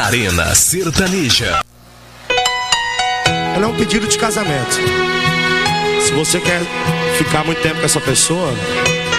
Arena Sertaneja. Ela é um pedido de casamento. Se você quer ficar muito tempo com essa pessoa,